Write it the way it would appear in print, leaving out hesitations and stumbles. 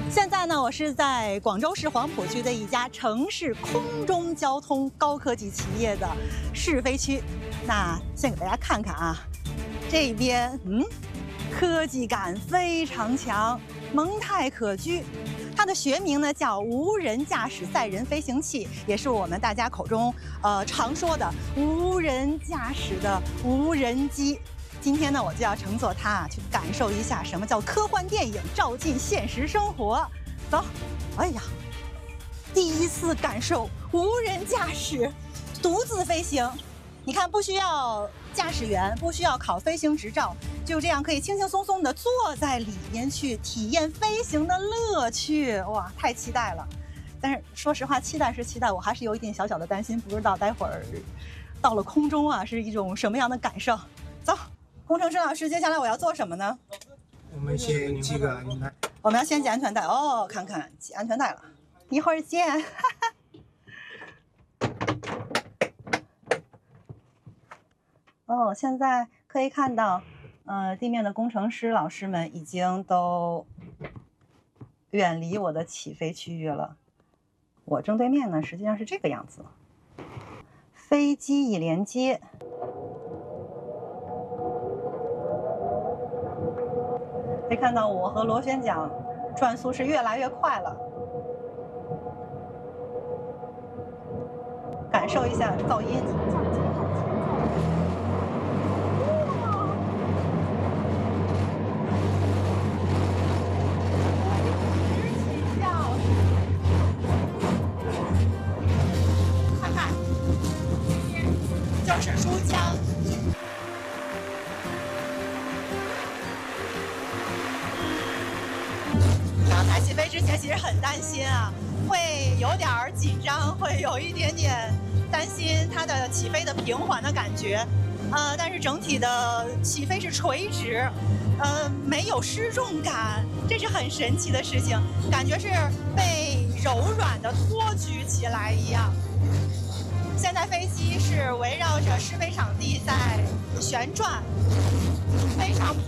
现在呢，我是在广州市黄埔区的一家城市空中交通高科技企业的试飞区。那先给大家看看啊，这边科技感非常强，蒙太可居。它的学名呢叫无人驾驶载人飞行器，也是我们大家口中常说的无人驾驶的无人机。今天呢，我就要乘坐它去感受一下什么叫科幻电影照进现实生活。走，哎呀，第一次感受无人驾驶，独自飞行。你看，不需要驾驶员，不需要考飞行执照，就这样可以轻轻松松地坐在里面去体验飞行的乐趣。哇，太期待了！但是说实话，期待是期待，我还是有一点小小的担心，不知道待会儿到了空中啊，是一种什么样的感受。走。工程师老师，接下来我要做什么呢？ 我们先系个安全带。 我们要先系安全带哦，看看系安全带了，一会儿见。哦，现在可以看到，地面的工程师老师们已经都远离我的起飞区域了。我正对面呢，实际上是这个样子，飞机已连接。可以看到我和螺旋桨转速是越来越快了，感受一下噪音。看看，就是珠江。刚才起飞之前其实很担心啊，会有点紧张，会有一点点担心它的起飞的平缓的感觉，但是整体的起飞是垂直，没有失重感，这是很神奇的事情，感觉是被柔软的托举起来一样。现在飞机是围绕着试飞场地在旋转，非常平